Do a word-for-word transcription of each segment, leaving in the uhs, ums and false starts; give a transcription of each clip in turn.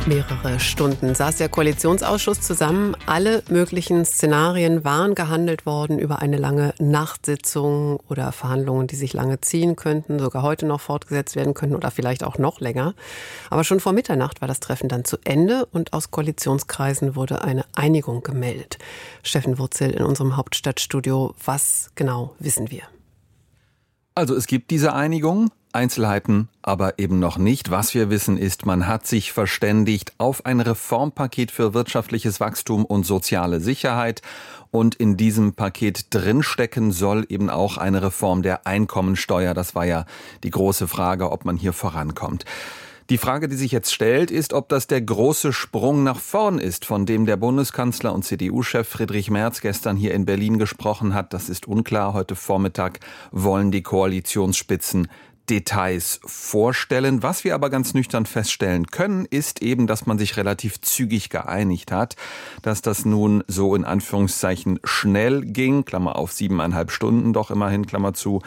Mehrere Stunden saß der Koalitionsausschuss zusammen. Alle möglichen Szenarien waren gehandelt worden über eine lange Nachtsitzung oder Verhandlungen, die sich lange ziehen könnten, sogar heute noch fortgesetzt werden könnten oder vielleicht auch noch länger. Aber schon vor Mitternacht war das Treffen dann zu Ende und aus Koalitionskreisen wurde eine Einigung gemeldet. Steffen Wurzel in unserem Hauptstadtstudio. Was genau wissen wir? Also es gibt diese Einigung. Einzelheiten aber eben noch nicht. Was wir wissen ist, man hat sich verständigt auf ein Reformpaket für wirtschaftliches Wachstum und soziale Sicherheit. Und in diesem Paket drinstecken soll eben auch eine Reform der Einkommensteuer. Das war ja die große Frage, ob man hier vorankommt. Die Frage, die sich jetzt stellt, ist, ob das der große Sprung nach vorn ist, von dem der Bundeskanzler und C D U-Chef Friedrich Merz gestern hier in Berlin gesprochen hat. Das ist unklar. Heute Vormittag wollen die Koalitionsspitzen Details vorstellen. Was wir aber ganz nüchtern feststellen können, ist eben, dass man sich relativ zügig geeinigt hat, dass das nun so in Anführungszeichen schnell ging, Klammer auf siebeneinhalb Stunden doch immerhin, Klammer zu.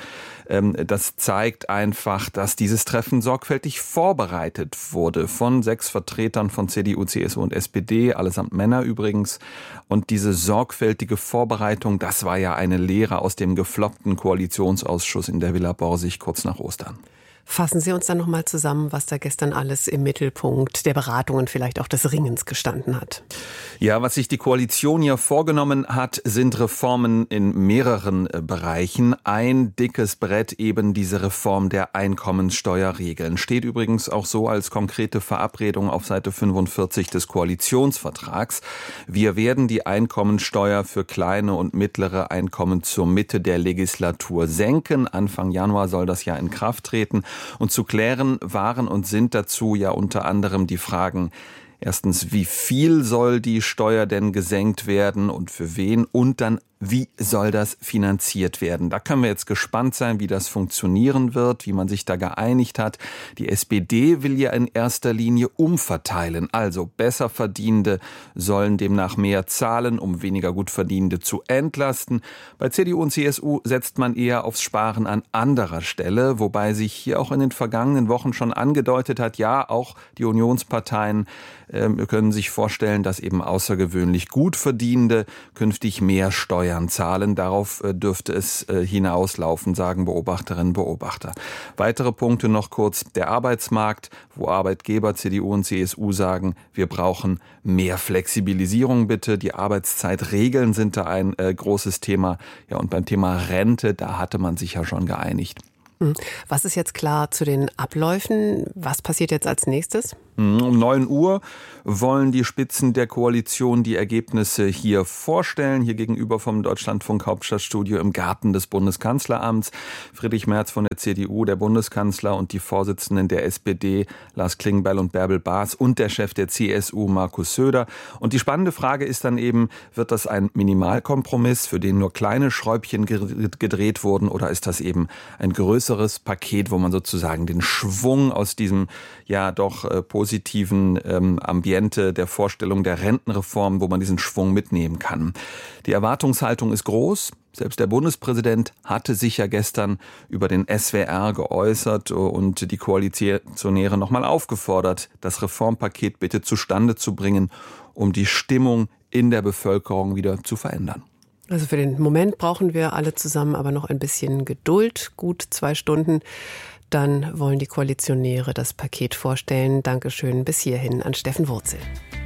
Das zeigt einfach, dass dieses Treffen sorgfältig vorbereitet wurde von sechs Vertretern von C D U, C S U und S P D, allesamt Männer übrigens. Und diese sorgfältige Vorbereitung, das war ja eine Lehre aus dem gefloppten Koalitionsausschuss in der Villa Borsig kurz nach Ostern. Fassen Sie uns dann nochmal zusammen, was da gestern alles im Mittelpunkt der Beratungen, vielleicht auch des Ringens gestanden hat. Ja, was sich die Koalition ja vorgenommen hat, sind Reformen in mehreren Bereichen. Ein dickes Brett eben diese Reform der Einkommenssteuerregeln. Steht übrigens auch so als konkrete Verabredung auf Seite fünfundvierzig des Koalitionsvertrags. Wir werden die Einkommensteuer für kleine und mittlere Einkommen zur Mitte der Legislatur senken. Anfang Januar soll das ja in Kraft treten. Und zu klären waren und sind dazu ja unter anderem die Fragen: Erstens, wie viel soll die Steuer denn gesenkt werden und für wen? Und dann, wie soll das finanziert werden? Da können wir jetzt gespannt sein, wie das funktionieren wird, wie man sich da geeinigt hat. Die S P D will ja in erster Linie umverteilen. Also Besserverdienende sollen demnach mehr zahlen, um weniger Gutverdienende zu entlasten. Bei C D U und C S U setzt man eher aufs Sparen an anderer Stelle, wobei sich hier auch in den vergangenen Wochen schon angedeutet hat, ja, auch die Unionsparteien äh, können sich vorstellen, dass eben außergewöhnlich Gutverdienende künftig mehr Steuern zahlen. Darauf dürfte es hinauslaufen, sagen Beobachterinnen und Beobachter. Weitere Punkte noch kurz: Der Arbeitsmarkt, wo Arbeitgeber, C D U und C S U sagen, wir brauchen mehr Flexibilisierung bitte. Die Arbeitszeitregeln sind da ein äh, großes Thema. Ja, und beim Thema Rente, da hatte man sich ja schon geeinigt. Was ist jetzt klar zu den Abläufen? Was passiert jetzt als nächstes? Um neun Uhr wollen die Spitzen der Koalition die Ergebnisse hier vorstellen. Hier gegenüber vom Deutschlandfunk Hauptstadtstudio im Garten des Bundeskanzleramts. Friedrich Merz von der C D U, der Bundeskanzler, und die Vorsitzenden der S P D, Lars Klingbeil und Bärbel Baas, und der Chef der C S U, Markus Söder. Und die spannende Frage ist dann eben, wird das ein Minimalkompromiss, für den nur kleine Schräubchen gedreht wurden, oder ist das eben ein größeres Paket, wo man sozusagen den Schwung aus diesem ja doch äh, positiven ähm, Ambiente der Vorstellung der Rentenreform, wo man diesen Schwung mitnehmen kann. Die Erwartungshaltung ist groß. Selbst der Bundespräsident hatte sich ja gestern über den S W R geäußert und die Koalitionäre nochmal aufgefordert, das Reformpaket bitte zustande zu bringen, um die Stimmung in der Bevölkerung wieder zu verändern. Also für den Moment brauchen wir alle zusammen aber noch ein bisschen Geduld, gut zwei Stunden. Dann wollen die Koalitionäre das Paket vorstellen. Dankeschön bis hierhin an Steffen Wurzel.